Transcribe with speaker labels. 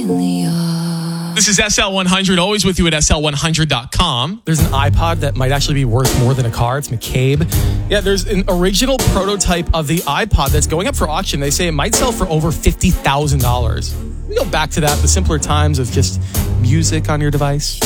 Speaker 1: This is SL100, always with you at SL100.com.
Speaker 2: There's an iPod that might actually be worth more than a car. It's McCabe. Yeah, there's an original prototype of the iPod that's going up for auction. They say it might sell for over $50,000. We go back to that, the simpler times of just music on your device.